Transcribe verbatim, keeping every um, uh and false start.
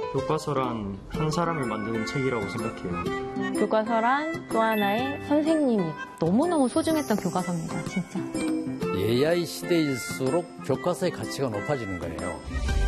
교과서란 한 사람을 만드는 책이라고 생각해요. 교과서란 또 하나의 선생님이 너무너무 소중했던 교과서입니다, 진짜. 에이아이 시대일수록 교과서의 가치가 높아지는 거예요.